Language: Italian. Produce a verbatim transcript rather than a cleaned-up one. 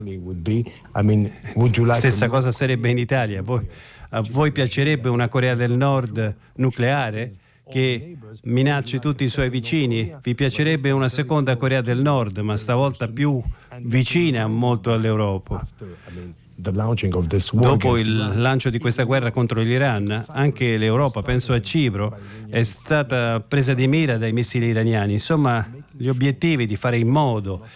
Stessa cosa sarebbe in Italia. Voi, a voi piacerebbe una Corea del Nord nucleare che minacci tutti i suoi vicini? Vi piacerebbe una seconda Corea del Nord, ma stavolta più vicina molto all'Europa? Dopo il lancio di questa guerra contro l'Iran, anche l'Europa, penso a Cipro, è stata presa di mira dai missili iraniani. Insomma, gli obiettivi di fare in modo